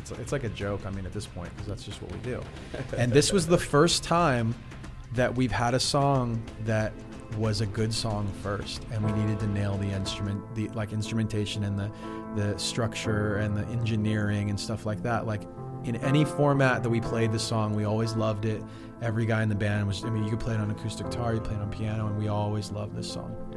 It's like a joke. I mean, at this point, because that's just what we do. And this was the first time that we've had a song that was a good song first, and we needed to nail the instrumentation and the structure and the engineering and stuff like that. Like, in any format that we played the song, we always loved it. Every guy in the band you could play it on acoustic guitar, you play it on piano, and we always loved this song.